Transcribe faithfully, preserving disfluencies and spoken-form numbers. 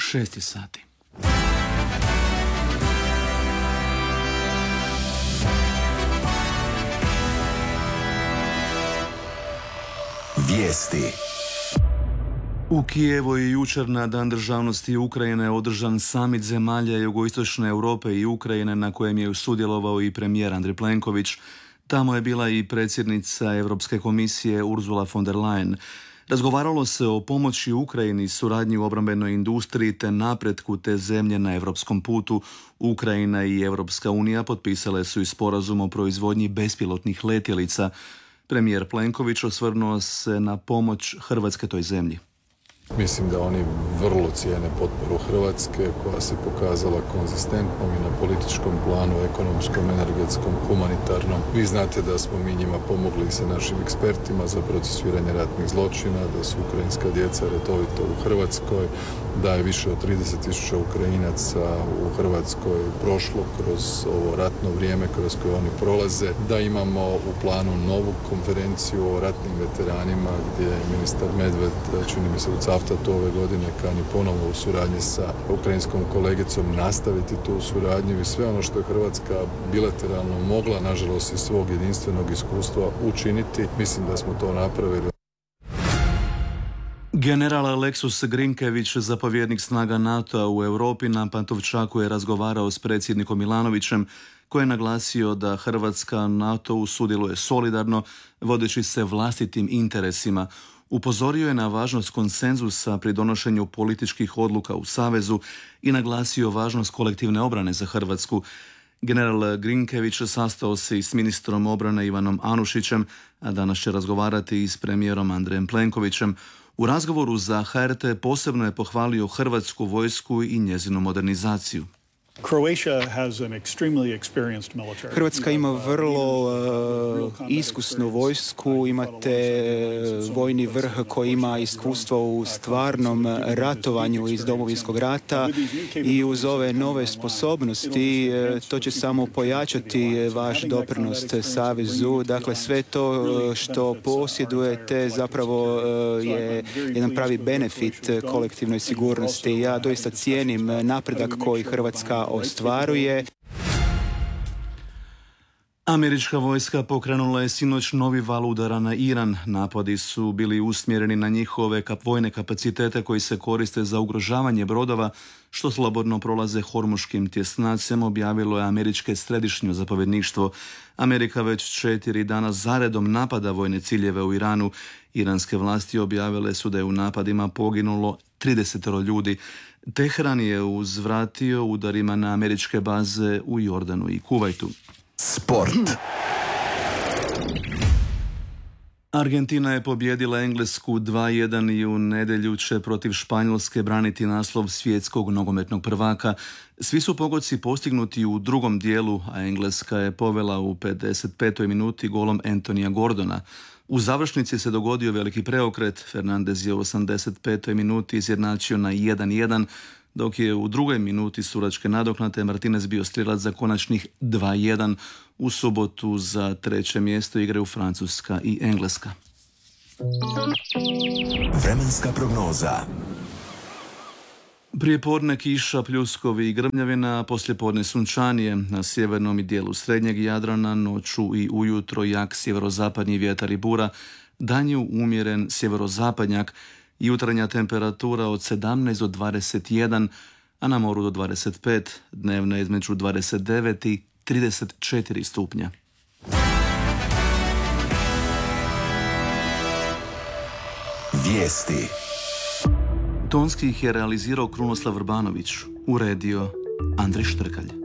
šest sati. Vijesti. U Kijevu je jučer na Dan državnosti Ukrajine održan samit zemalja jugoistočne Europe i Ukrajine na kojem je sudjelovao i premijer Andrej Plenković. Tamo je bila i predsjednica Europske komisije Ursula von der Leyen. Razgovaralo se o pomoći Ukrajini, suradnji u obrambenoj industriji te napretku te zemlje na europskom putu. Ukrajina i Europska unija potpisale su i sporazum o proizvodnji bespilotnih letjelica. Premijer Plenković osvrnuo se na pomoć Hrvatske toj zemlji. Mislim da oni vrlo cijene potporu Hrvatske koja se pokazala konzistentnom i na političkom planu, ekonomskom, energetskom, humanitarnom. Vi znate da smo mi njima pomogli sa našim ekspertima za procesuiranje ratnih zločina, da su ukrajinska djeca redovito u Hrvatskoj, da je više od trideset tisuća Ukrajinaca u Hrvatskoj prošlo kroz ovo ratno vrijeme kroz koje oni prolaze, da imamo u planu novu konferenciju o ratnim veteranima gdje je ministar Medved, čini mi se u Caftatu ove godine, kani ponovno u suradnji sa ukrajinskom kolegicom nastaviti tu suradnju i sve ono što je Hrvatska bilateralno mogla, nažalost, iz svog jedinstvenog iskustva učiniti. Mislim da smo to napravili. General Aleksus Grinkević, zapovjednik snaga NATO-a u Europi, na Pantovčaku je razgovarao s predsjednikom Milanovićem, koji je naglasio da Hrvatska NATO-u sudjeluje solidarno, vodeći se vlastitim interesima. Upozorio je na važnost konsenzusa pri donošenju političkih odluka u Savezu i naglasio važnost kolektivne obrane za Hrvatsku. General Grinkević sastao se i s ministrom obrane Ivanom Anušićem, a danas će razgovarati i s premijerom Andrejem Plenkovićem. U razgovoru za H R T posebno je pohvalio hrvatsku vojsku i njezinu modernizaciju. Hrvatska ima vrlo uh, iskusnu vojsku, imate vojni vrh koji ima iskustvo u stvarnom ratovanju iz Domovinskog rata i uz ove nove sposobnosti uh, to će samo pojačati vaš doprinos Savezu. Dakle, sve to što posjedujete zapravo uh, je jedan pravi benefit kolektivnoj sigurnosti. Ja doista cijenim napredak koji Hrvatska ostvaruje. Američka vojska pokrenula je sinoć novi val udara na Iran. Napadi su bili usmjereni na njihove kap vojne kapacitete koji se koriste za ugrožavanje brodova što slobodno prolaze hormuškim tjesnacem, objavilo je američke središnje zapovjedništvo. Amerika već četiri dana zaredom napada vojne ciljeve u Iranu. Iranske vlasti objavile su da je u napadima poginulo trideset ljudi. Teheran je uzvratio udarima na američke baze u Jordanu i Kuvajtu. Sport. Argentina je pobijedila Englesku dva jedan i u nedjelju će protiv Španjolske braniti naslov svjetskog nogometnog prvaka. Svi su pogodci postignuti u drugom dijelu, a Engleska je povela u pedeset petoj minuti golom Antonija Gordona. U završnici se dogodio veliki preokret. Fernandez je u osamdeset petoj minuti izjednačio na jedan jedan, dok je u drugoj minuti sudačke nadoknade Martinez bio strijelac za konačnih dva jedan. U subotu za treće mjesto igraju Francuska i Engleska. Vremenska prognoza. Prijepodne kiša, pljuskovi i grmljavina, poslijepodne sunčanije. Na sjevernom i dijelu srednjeg Jadrana noću i ujutro jak sjeverozapadni vjetar i bura, danju umjeren sjeverozapadnjak, jutarnja temperatura od sedamnaest do dvadeset jedan, a na moru do dvadeset pet, dnevna između dvadeset devet i trideset četiri stupnja. Vijesti. Tonski ih je realizirao Krunoslav Vrbanović, uredio Andrej Štrkalj.